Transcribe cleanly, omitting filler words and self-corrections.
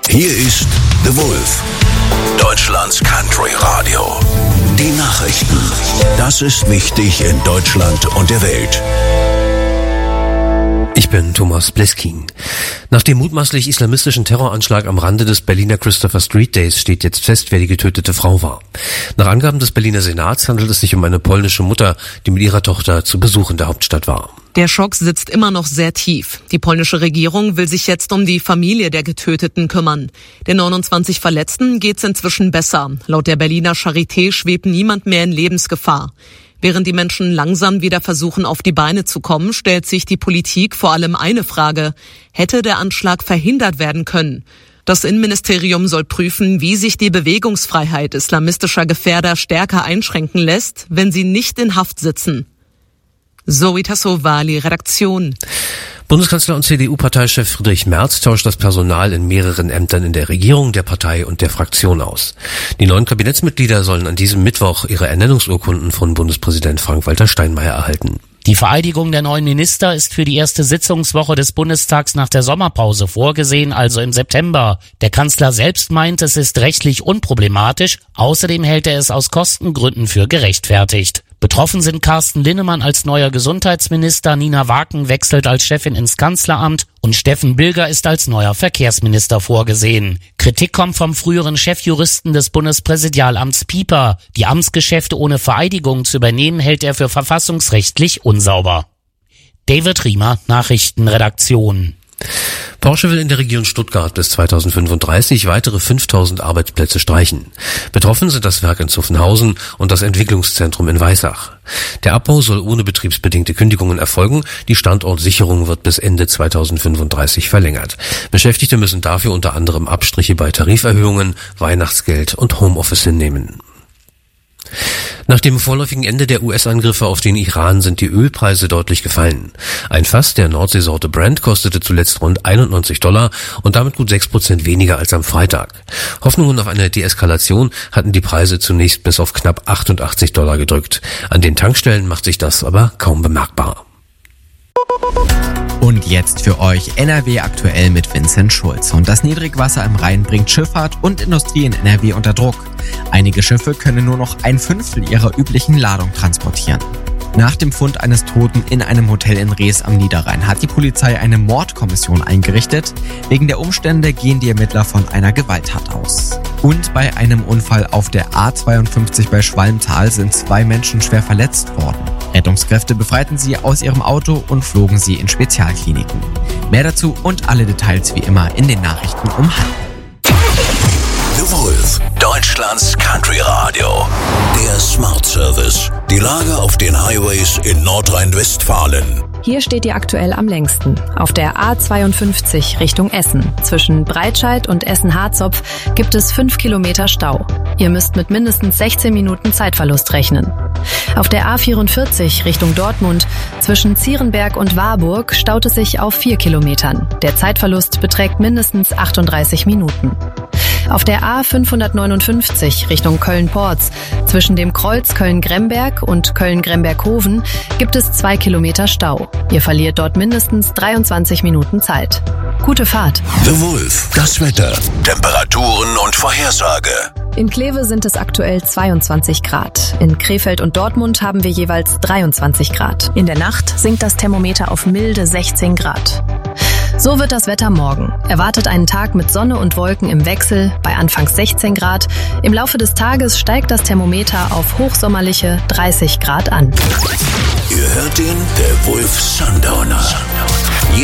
Hier ist The Wolf, Deutschlands Country Radio. Die Nachrichten. Das ist wichtig in Deutschland und der Welt. Ich bin Thomas Bleskin. Nach dem mutmaßlich islamistischen Terroranschlag am Rande des Berliner Christopher Street Days steht jetzt fest, wer die getötete Frau war. Nach Angaben des Berliner Senats handelt es sich um eine polnische Mutter, die mit ihrer Tochter zu Besuch in der Hauptstadt war. Der Schock sitzt immer noch sehr tief. Die polnische Regierung will sich jetzt um die Familie der Getöteten kümmern. Den 29 Verletzten geht's inzwischen besser. Laut der Berliner Charité schwebt niemand mehr in Lebensgefahr. Während die Menschen langsam wieder versuchen, auf die Beine zu kommen, stellt sich die Politik vor allem eine Frage: Hätte der Anschlag verhindert werden können? Das Innenministerium soll prüfen, wie sich die Bewegungsfreiheit islamistischer Gefährder stärker einschränken lässt, wenn sie nicht in Haft sitzen. Zoe Tassovali, Redaktion. Bundeskanzler und CDU-Parteichef Friedrich Merz tauscht das Personal in mehreren Ämtern in der Regierung, der Partei und der Fraktion aus. Die neuen Kabinettsmitglieder sollen an diesem Mittwoch ihre Ernennungsurkunden von Bundespräsident Frank-Walter Steinmeier erhalten. Die Vereidigung der neuen Minister ist für die erste Sitzungswoche des Bundestags nach der Sommerpause vorgesehen, also im September. Der Kanzler selbst meint, es ist rechtlich unproblematisch. Außerdem hält er es aus Kostengründen für gerechtfertigt. Betroffen sind Carsten Linnemann als neuer Gesundheitsminister, Nina Waken wechselt als Chefin ins Kanzleramt und Steffen Bilger ist als neuer Verkehrsminister vorgesehen. Kritik kommt vom früheren Chefjuristen des Bundespräsidialamts Pieper. Die Amtsgeschäfte ohne Vereidigung zu übernehmen, hält er für verfassungsrechtlich unsauber. David Riemer, Nachrichtenredaktion. Porsche will in der Region Stuttgart bis 2035 weitere 5.000 Arbeitsplätze streichen. Betroffen sind das Werk in Zuffenhausen und das Entwicklungszentrum in Weissach. Der Abbau soll ohne betriebsbedingte Kündigungen erfolgen. Die Standortsicherung wird bis Ende 2035 verlängert. Beschäftigte müssen dafür unter anderem Abstriche bei Tariferhöhungen, Weihnachtsgeld und Homeoffice hinnehmen. Nach dem vorläufigen Ende der US-Angriffe auf den Iran sind die Ölpreise deutlich gefallen. Ein Fass der Nordseesorte Brent kostete zuletzt rund $91 und damit gut 6% weniger als am Freitag. Hoffnungen auf eine Deeskalation hatten die Preise zunächst bis auf knapp $88 gedrückt. An den Tankstellen macht sich das aber kaum bemerkbar. Und jetzt für euch NRW aktuell mit Vincent Schulz. Und das Niedrigwasser im Rhein bringt Schifffahrt und Industrie in NRW unter Druck. Einige Schiffe können nur noch 1/5 ihrer üblichen Ladung transportieren. Nach dem Fund eines Toten in einem Hotel in Rees am Niederrhein hat die Polizei eine Mordkommission eingerichtet. Wegen der Umstände gehen die Ermittler von einer Gewalttat aus. Und bei einem Unfall auf der A52 bei Schwalmtal sind 2 Menschen schwer verletzt worden. Rettungskräfte befreiten sie aus ihrem Auto und flogen sie in Spezialkliniken. Mehr dazu und alle Details wie immer in den Nachrichten um 12:30. The Wolf, Deutschlands Country Radio. Der Smart Service. Die Lage auf den Highways in Nordrhein-Westfalen. Hier steht ihr aktuell am längsten. Auf der A52 Richtung Essen. Zwischen Breitscheid und Essen-Harzopf gibt es 5 Kilometer Stau. Ihr müsst mit mindestens 16 Minuten Zeitverlust rechnen. Auf der A44 Richtung Dortmund zwischen Zierenberg und Warburg staut es sich auf 4 Kilometern. Der Zeitverlust beträgt mindestens 38 Minuten. Auf der A559 Richtung Köln-Porz zwischen dem Kreuz Köln-Gremberg und Köln-Gremberg-Hoven gibt es 2 Kilometer Stau. Ihr verliert dort mindestens 23 Minuten Zeit. Gute Fahrt. The Wolf, das Wetter, Temperaturen und Vorhersage. In Kleve sind es aktuell 22 Grad. In Krefeld und Dortmund haben wir jeweils 23 Grad. In der Nacht sinkt das Thermometer auf milde 16 Grad. So wird das Wetter morgen. Erwartet einen Tag mit Sonne und Wolken im Wechsel bei anfangs 16 Grad. Im Laufe des Tages steigt das Thermometer auf hochsommerliche 30 Grad an. Ihr hört den, der Wolf Sundowner.